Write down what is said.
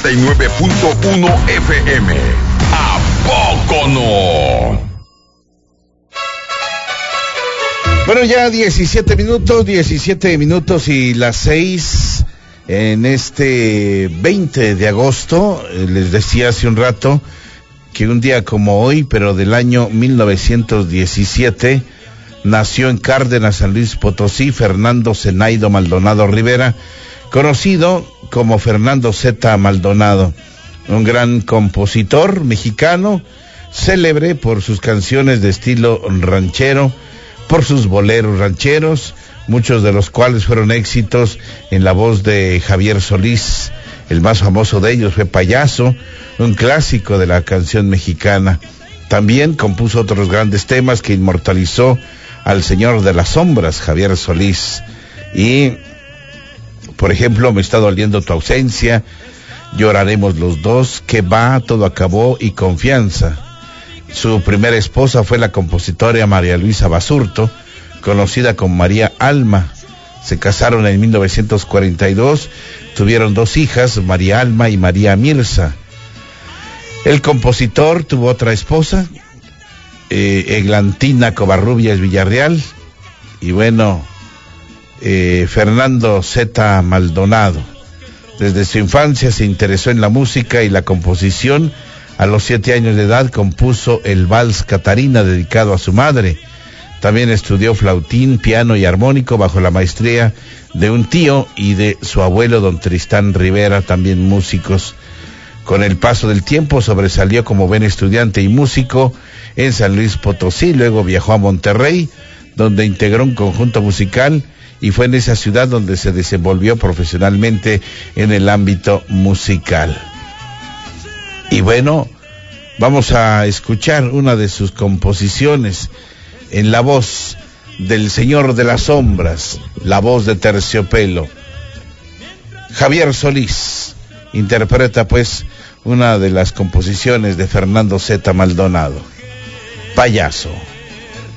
99.1 FM. ¿A poco no? Bueno, ya 17 minutos y las 6 en este 20 de agosto. Les decía hace un rato que un día como hoy, pero del año 1917, nació en Cárdenas, San Luis Potosí, Fernando Zenaido Maldonado Rivera, conocido como Fernando Z. Maldonado, un gran compositor mexicano, célebre por sus canciones de estilo ranchero, por sus boleros rancheros, muchos de los cuales fueron éxitos en la voz de Javier Solís. El más famoso de ellos fue Payaso, un clásico de la canción mexicana. También compuso otros grandes temas que inmortalizó al Señor de las Sombras, Javier Solís. Y, por ejemplo, Me está doliendo tu ausencia, Lloraremos los dos, Que va, Todo acabó y Confianza. Su primera esposa fue la compositora María Luisa Basurto, conocida como María Alma. Se casaron en 1942, tuvieron 2 hijas, María Alma y María Mirza. El compositor tuvo otra esposa, Eglantina Covarrubias Villarreal, y bueno, Fernando Z. Maldonado. Desde su infancia se interesó en la música y la composición. A los 7 años de edad compuso el Vals Catarina, dedicado a su madre. También estudió flautín, piano y armónico bajo la maestría de un tío y de su abuelo, don Tristán Rivera, también músicos. Con el paso del tiempo sobresalió como buen estudiante y músico en San Luis Potosí. Luego viajó a Monterrey, donde integró un conjunto musical, y fue en esa ciudad donde se desenvolvió profesionalmente en el ámbito musical. Y bueno, vamos a escuchar una de sus composiciones en la voz del Señor de las Sombras, la voz de Terciopelo. Javier Solís interpreta pues una de las composiciones de Fernando Z. Maldonado, Payaso.